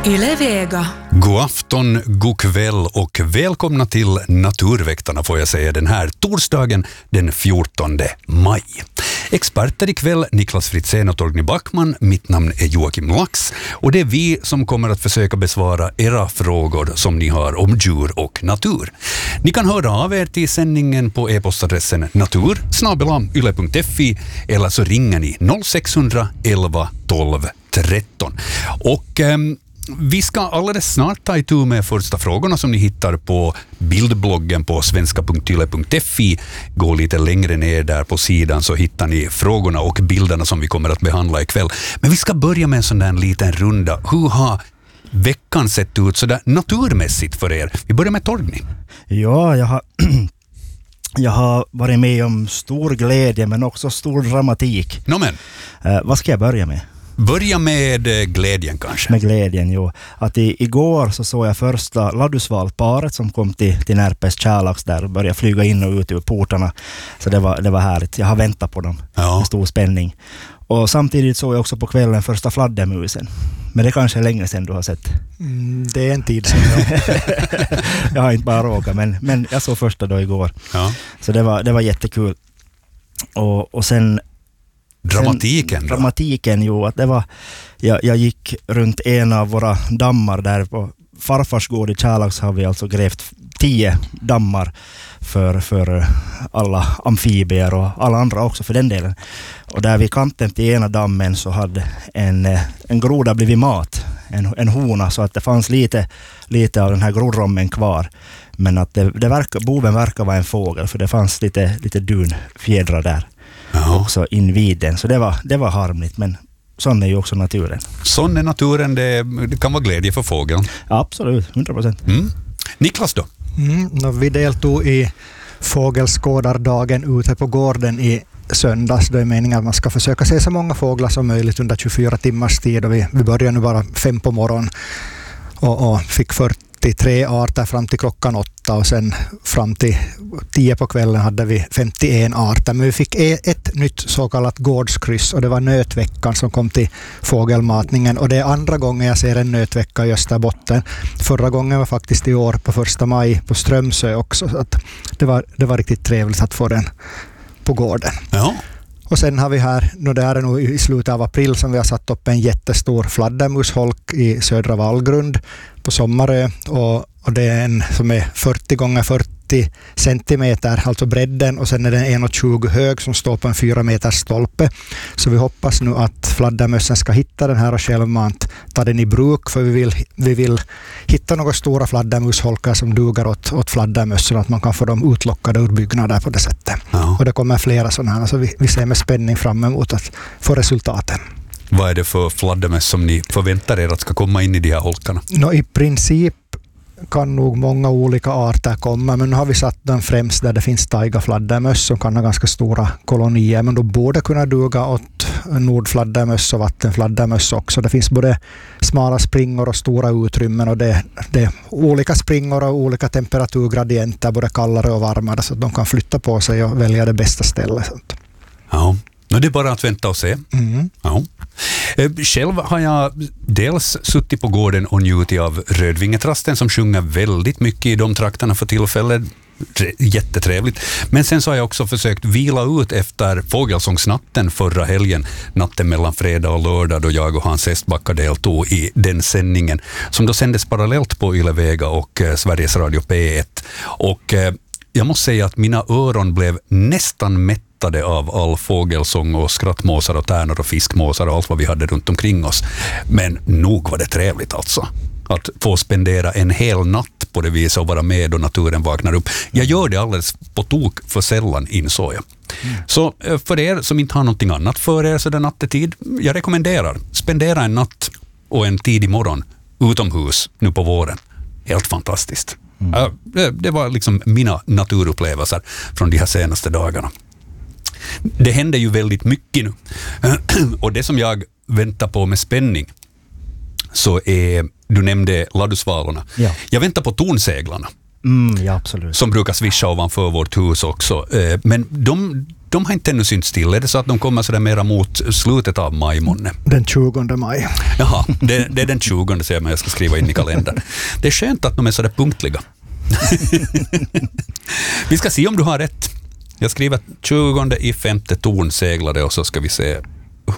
Yle Vega. God afton, god kväll och välkomna till Naturväktarna får jag säga den här torsdagen den 14 maj. Experter ikväll Niklas Fritzén och Torgny Backman. Mitt namn är Joakim Lax och det är vi som kommer att försöka besvara era frågor som ni har om djur och natur. Ni kan höra av er till sändningen på e-postadressen natur@yle.fi eller så ringer ni 0600 11 12 13. Och vi ska alldeles snart ta itu med första frågorna som ni hittar på bildbloggen på svenska.yle.fi. Gå lite längre ner där på sidan så hittar ni frågorna och bilderna som vi kommer att behandla ikväll. Men vi ska börja med en sån där liten runda. Hur har veckan sett ut så där naturmässigt för er? Vi börjar med Torgny. Ja, jag har varit med om stor glädje men också stor dramatik. Vad ska jag börja med? Börja med glädjen kanske. Med glädjen, jo. Att igår så såg jag första ladusvalparet som kom till Närpes Kärlax där och började flyga in och ut ur portarna. Så det var härligt. Jag har väntat på dem med stor spänning. Och samtidigt såg jag också på kvällen första fladdermusen. Men det kanske är längre sedan du har sett. Det är en tid sedan. Jag har inte bara råkat, men jag såg första då igår. Ja. Så det var jättekul. Och sen Dramatiken, jo, att det var jag gick runt en av våra dammar där på farfars gård i Kärlax har vi alltså grävt 10 dammar för alla amfibier och alla andra också för den delen. Och där vid kanten till ena dammen så hade en groda blivit mat, en hona, så att det fanns lite av den här grodrommen kvar. Men att boven verkar vara en fågel för det fanns lite dunfjädrar där. Också invid den. Så det var harmligt, men sån är ju också naturen. Sån är naturen, det kan vara glädje för fågeln. Absolut, 100%. Niklas då? Vi deltog i fågelskådardagen ute på gården i söndags. Det är meningen att man ska försöka se så många fåglar som möjligt under 24 timmars tid. Och vi började nu bara 5 på morgonen och fick 43 arter fram till klockan 8 och sen fram till 10 på kvällen hade vi 51 arter. Men vi fick ett nytt så kallat gårdskryss och det var nötveckan som kom till fågelmatningen. Och det är andra gången jag ser en nötvecka i Österbotten. Förra gången var faktiskt i år på 1 maj på Strömsö också. Så att det var riktigt trevligt att få den på gården. Ja. Och sen har vi här, det är nog i slutet av april som vi har satt upp en jättestor fladdermusholk i södra Vallgrund på Sommarö. Och det är en som är 40 gånger 40 centimeter, alltså bredden, och sen är den 1,20 hög som står på en 4 meters stolpe. Så vi hoppas nu att fladdermössen ska hitta den här och självmant ta den i bruk, för vi vill hitta några stora fladdermusholkar som duger åt fladdermössen, att man kan få dem utlockade ur byggnader på det sättet. Ja. Och det kommer flera sådana här, så vi ser med spänning fram emot att få resultaten. Vad är det för fladdermöss som ni förväntar er att ska komma in i de här holkarna? I princip kan nog många olika arter komma, men nu har vi satt den främst där det finns taigafladdermöss som kan ha ganska stora kolonier, men då borde kunna duga åt nordfladdermöss och vattenfladdermöss också. Det finns både smala springor och stora utrymmen, och det är olika springor och olika temperaturgradienter, både kallare och varmare, så att de kan flytta på sig och välja det bästa stället. Ja. Det är bara att vänta och se. Ja. Själv har jag dels suttit på gården och njutit av rödvingetrasten som sjunger väldigt mycket i de trakterna för tillfället. Jättetrevligt. Men sen så har jag också försökt vila ut efter fågelsångsnatten förra helgen, natten mellan fredag och lördag, då jag och Hans Estbacka deltog i den sändningen som då sändes parallellt på Yle Vega och Sveriges Radio P1. Och jag måste säga att mina öron blev nästan mättade av all fågelsång och skrattmåsar och tärnor och fiskmåsar och allt vad vi hade runt omkring oss. Men nog var det trevligt alltså. Att få spendera en hel natt på det viset och vara med och naturen vaknar upp. Jag gör det alldeles på tok för sällan, insåg jag. Så för er som inte har någonting annat för er så den nattetid, jag rekommenderar spendera en natt och en tidig morgon utomhus nu på våren. Helt fantastiskt. Det var liksom mina naturupplevelser från de här senaste dagarna. Det händer ju väldigt mycket nu. Och det som jag väntar på med spänning så är, du nämnde ladusvalorna. Ja. Jag väntar på tornseglarna. Ja, absolut. Som brukar svischa ovanför vårt hus också. Men de har inte ännu synts till. Är det så att de kommer så där mera mot slutet av maj månne? Den 20 maj. Jaha, det är den 20, säger man. Jag ska skriva in i kalendern. Det är skönt att de är så där punktliga. Vi ska se om du har rätt. Jag skriver 20 i 5:e torn seglade och så ska vi se